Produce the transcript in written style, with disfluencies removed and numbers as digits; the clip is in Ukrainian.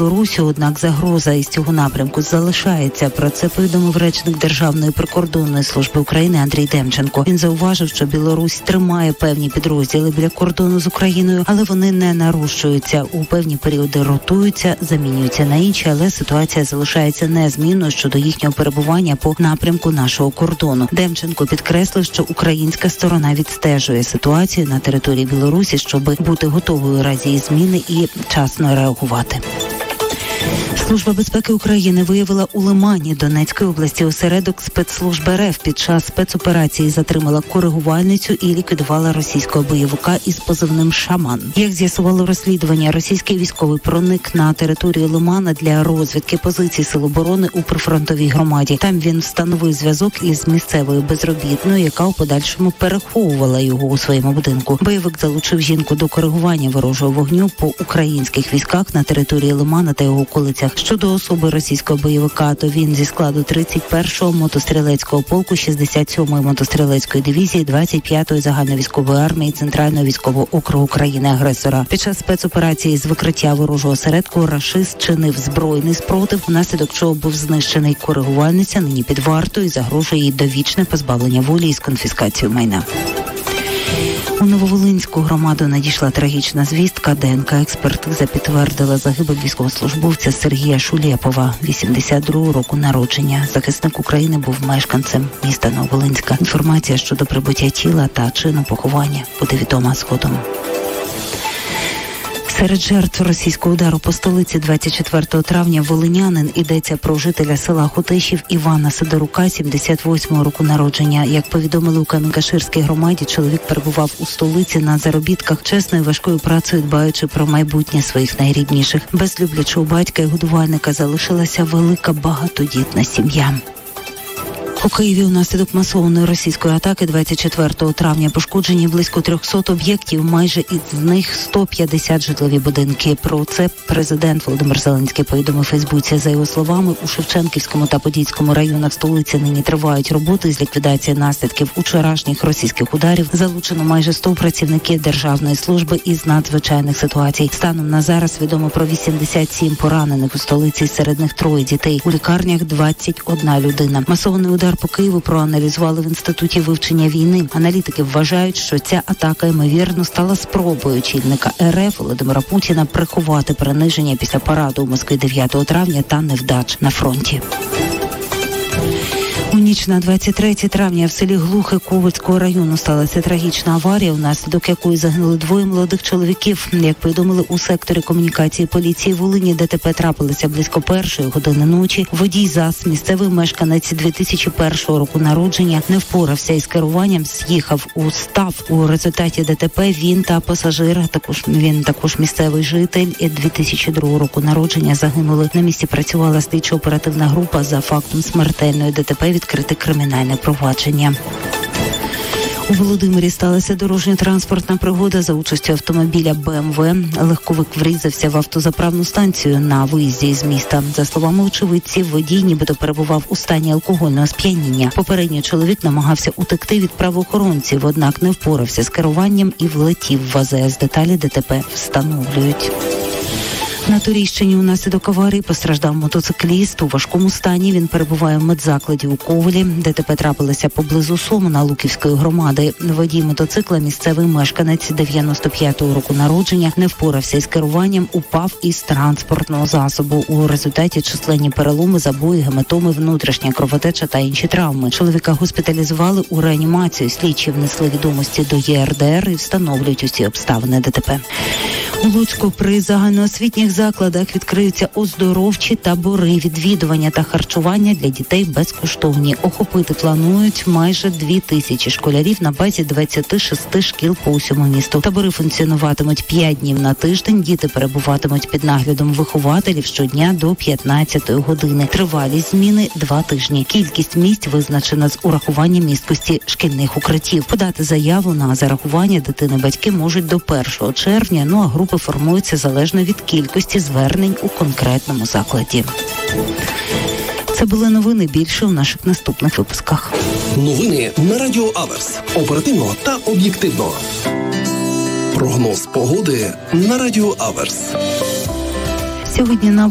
Білорусі, однак загроза із цього напрямку залишається. Про це повідомив речник Державної прикордонної служби України Андрій Демченко. Він зауважив, що Білорусь тримає певні підрозділи біля кордону з Україною, але вони не нарощуються. У певні періоди ротуються, замінюються на інші, але ситуація залишається незмінною щодо їхнього перебування по напрямку нашого кордону. Демченко підкреслив, що українська сторона відстежує ситуацію на території Білорусі, щоб бути готовою у разі зміни і вчасно реагувати. Служба безпеки України виявила у Лимані Донецької області осередок спецслужб РФ. Під час спецоперації затримала коригувальницю і ліквідувала російського бойовика із позивним «Шаман». Як з'ясувало розслідування, російський військовий проник на територію Лимана для розвідки позицій Сил оборони у прифронтовій громаді. Там він встановив зв'язок із місцевою безробітною, яка у подальшому переховувала його у своєму будинку. Бойовик залучив жінку до коригування ворожого вогню по українських військах на території Лимана та його околицях. Щодо особи російського бойовика, то він зі складу 31-го мотострілецького полку 67-ї мотострілецької дивізії 25-ї загальновійськової армії Центрального військового округу країни-агресора. Під час спецоперації з викриття ворожого осередку рашист чинив збройний спротив, внаслідок чого був знищений. Коригувальниця нині під вартою і загрожує їй довічне позбавлення волі із конфіскацією майна. У Нововолинську громаду надійшла трагічна звістка. ДНК-експертиза підтвердила загибель військовослужбовця Сергія Шулєпова, 82-го року народження. Захисник України був мешканцем міста Нововолинська. Інформація щодо прибуття тіла та чину поховання буде відома згодом. Серед жертв російського удару по столиці 24 травня волинянин. Йдеться про жителя села Хотишів Івана Сидорука, 78-го року народження. Як повідомили у Камінь-Каширській громаді, чоловік перебував у столиці на заробітках, чесною важкою працею, дбаючи про майбутнє своїх найрідніших. Без люблячого батька і годувальника залишилася велика багатодітна сім'я. У Києві унаслідок масованої російської атаки 24 травня пошкоджені близько 300 об'єктів, майже із них 150 житлові будинки. Про це президент Володимир Зеленський повідомив у Фейсбуці. За його словами, у Шевченківському та Подільському районах столиці нині тривають роботи з ліквідації наслідків вчорашніх російських ударів. Залучено майже 100 працівників Державної служби із надзвичайних ситуацій. Станом на зараз відомо про 87 поранених у столиці, серед них 3 дітей. У лікарнях 21 людина. Масований удар по Києву проаналізували в Інституті вивчення війни. Аналітики вважають, що ця атака, ймовірно, стала спробою очільника РФ Володимира Путіна приховати приниження після параду у Москві 9 травня та невдач на фронті. У ніч на 23 травня в селі Глухе Ковальського району сталася трагічна аварія, внаслідок якої загинули 2 молодих чоловіків. Як повідомили у секторі комунікації поліції Волині, ДТП трапилося близько 1-ї години ночі. Водій ЗАЗ, місцевий мешканець 2001 року народження, не впорався із керуванням, з'їхав у став. У результаті ДТП він та пасажир, також місцевий житель 2002 року народження, загинули. На місці працювала слідчо-оперативна група. За фактом смертельної ДТП відкрите кримінальне провадження. У Володимирі сталася дорожньо-транспортна пригода за участю автомобіля БМВ. Легковик врізався в автозаправну станцію на виїзді із міста. За словами очевидців, водій нібито перебував у стані алкогольного сп'яніння. Попередньо чоловік намагався утекти від правоохоронців, однак не впорався з керуванням і влетів в АЗС. Деталі ДТП встановлюють. На Турійщині унаслідок аварії постраждав мотоцикліст. У важкому стані він перебуває в медзакладі у Ковелі. ДТП трапилося поблизу Сомона Луківської громади. Водій мотоцикла, місцевий мешканець 95-го року народження, не впорався із керуванням, упав із транспортного засобу. У результаті численні переломи, забої, гематоми, внутрішня кровотеча та інші травми. Чоловіка госпіталізували у реанімацію. Слідчі внесли відомості до ЄРДР і встановлюють усі обставини ДТП. У Луцьку при загальноосвітніх закладах відкриються оздоровчі табори, відвідування та харчування для дітей безкоштовні. Охопити планують майже 2000 школярів на базі 26 шкіл по усьому місту. Табори функціонуватимуть 5 днів на тиждень. Діти перебуватимуть під наглядом вихователів щодня до 15-ї години. Тривалість зміни 2 тижні. Кількість місць визначена з урахуванням місткості шкільних укриттів. Подати заяву на зарахування дитини батьки можуть до 1 червня, а групи формуються залежно від кількості звернень у конкретному закладі. Це були новини. Більше у наших наступних випусках. Новини на Радіо Аверс. Оперативно та об'єктивно. Прогноз погоди на Радіо Аверс. Сьогодні на